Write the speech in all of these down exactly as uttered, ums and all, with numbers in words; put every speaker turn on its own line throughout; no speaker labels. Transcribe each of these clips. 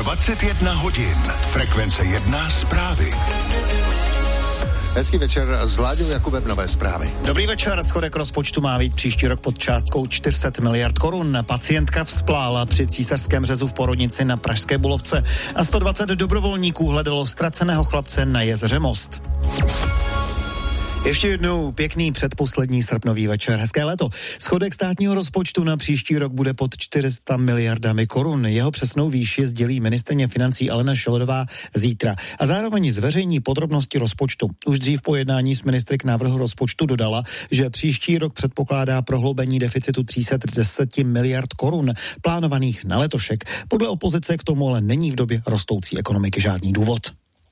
dvacet jedna hodin. Frekvence jedna zprávy.
Hezký večer s Láďou Jakubem, Nové zprávy.
Dobrý večer, schodek rozpočtu má být příští rok pod částkou čtyři sta miliard korun. Pacientka vzplála při císařském řezu v porodnici na Pražské Bulovce a sto dvacet dobrovolníků hledalo ztraceného chlapce na jezeře Most. Ještě jednou pěkný předposlední srpnový večer. Hezké léto. Schodek státního rozpočtu na příští rok bude pod čtyři sta miliardami korun. Jeho přesnou výši sdělí ministryně financí Alena Schillerová zítra. A zároveň zveřejní podrobnosti rozpočtu. Už dřív po jednání s ministry k návrhu rozpočtu dodala, že příští rok předpokládá prohloubení deficitu tři sta deset miliard korun, plánovaných na letošek. Podle opozice k tomu ale není v době rostoucí ekonomiky žádný důvod.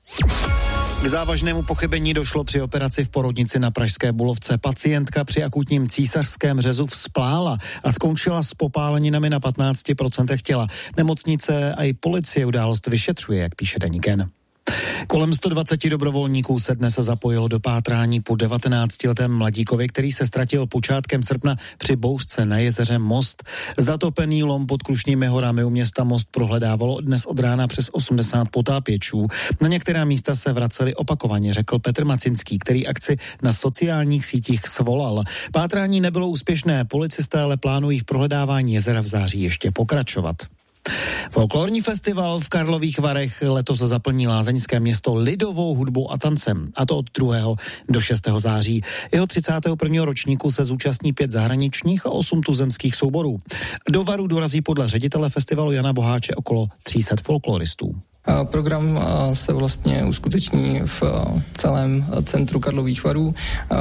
K závažnému pochybení došlo při operaci v porodnici na Pražské Bulovce. Pacientka při akutním císařském řezu vzplála a skončila s popáleninami na patnáct procent těla. Nemocnice a i policie událost vyšetřuje, jak píše Deník N. Kolem sto dvacet dobrovolníků se dnes zapojilo do pátrání po devatenáctiletém mladíkovi, který se ztratil počátkem srpna při bouřce na jezeře Most. Zatopený lom pod Krušnými horami u města Most prohledávalo dnes od rána přes osmdesát potápěčů. Na některá místa se vraceli opakovaně, řekl Petr Macinský, který akci na sociálních sítích svolal. Pátrání nebylo úspěšné, policisté ale plánují v prohledávání jezera v září ještě pokračovat. Folklorní festival v Karlových Varech letos zaplní lázeňské město lidovou hudbou a tancem, a to od druhého do šestého září. Jeho třicátého prvního ročníku se zúčastní pět zahraničních a osm tuzemských souborů. Do Varu dorazí podle ředitele festivalu Jana Boháče okolo tři sta folkloristů.
Program se vlastně uskuteční v celém centru Karlových Varů.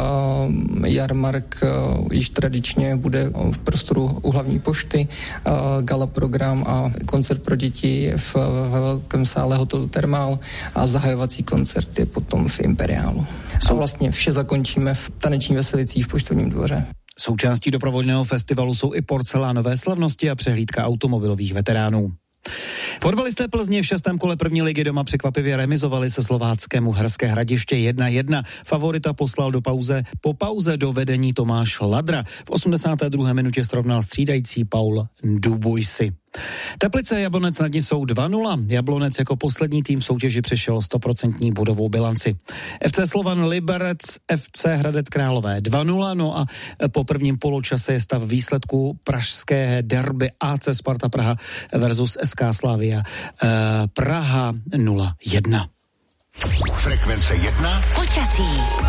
Jarmark již tradičně bude v prostoru u hlavní pošty, gala program a koncert pro děti v, ve velkém sále hotelu Thermal a zahajovací koncert je potom v Imperiálu. A vlastně vše zakončíme v taneční veselicí v Poštovním dvoře.
Součástí doprovodného festivalu jsou i porcelánové slavnosti a přehlídka automobilových veteránů. Fotbalisté Plzně v šestém kole první ligy doma překvapivě remizovali se slováckému Uherské Hradiště jedna jedna. Favorita poslal do pauze, po pauze do vedení Tomáš Ladra. V osmdesáté druhé minutě srovnal střídající Paul Dubujsi. Teplice Jablonec nad ní jsou dva nula. Jablonec jako poslední tým soutěži přešel sto procent bodovou bilanci. F C Slovan Liberec, F C Hradec Králové dva nula, no a po prvním poločase je stav výsledku pražské derby A C Sparta Praha versus S K Slavia eh, Praha nula jedna.
Frekvence jedna.
Počasí.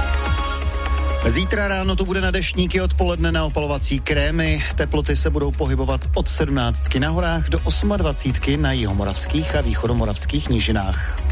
Zítra ráno to bude na deštníky, odpoledne na opalovací krémy. Teploty se budou pohybovat od sedmnáctky na horách do dvacítky osm na jihomoravských a východomoravských nížinách.